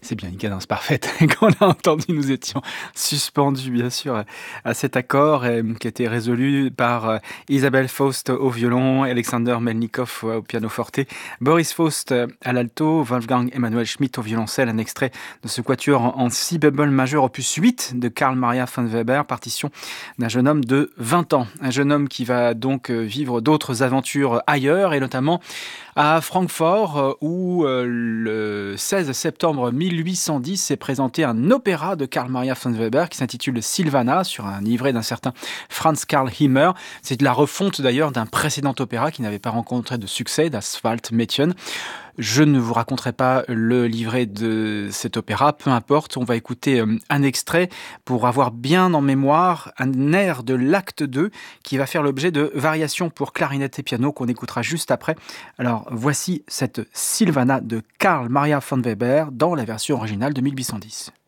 C'est bien une cadence parfaite qu'on a entendue. Nous étions suspendus, bien sûr, à cet accord qui a été résolu par Isabelle Faust au violon, Alexander Melnikov au pianoforte, Boris Faust à l'alto, Wolfgang Emanuel Schmidt au violoncelle. Un extrait de ce quatuor en si bémol majeur opus 8 de Karl Maria von Weber, partition d'un jeune homme de 20 ans. Un jeune homme qui va donc vivre d'autres aventures ailleurs, et notamment à Francfort, où le 16 septembre 1810 s'est présenté un opéra de Karl Maria von Weber qui s'intitule Sylvana, sur un livret d'un certain Franz Karl Himmer. C'est de la refonte d'ailleurs d'un précédent opéra qui n'avait pas rencontré de succès, d'Asphalt-Mädchen. Je ne vous raconterai pas le livret de cet opéra, peu importe, on va écouter un extrait pour avoir bien en mémoire un air de l'acte 2 qui va faire l'objet de variations pour clarinette et piano qu'on écoutera juste après. Alors voici cette Sylvana de Karl Maria von Weber dans la version originale de 1810.